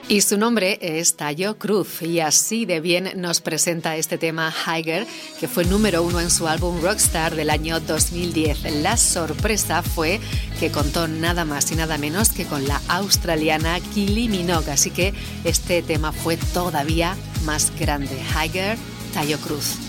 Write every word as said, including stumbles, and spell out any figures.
Y su nombre es Taio Cruz, y así de bien nos presenta este tema Higher, que fue número uno en su álbum Rockstar del año dos mil diez. La sorpresa fue que contó nada más y nada menos que con la australiana Kylie Minogue, así que este tema fue todavía más grande. Higher, Taio Cruz.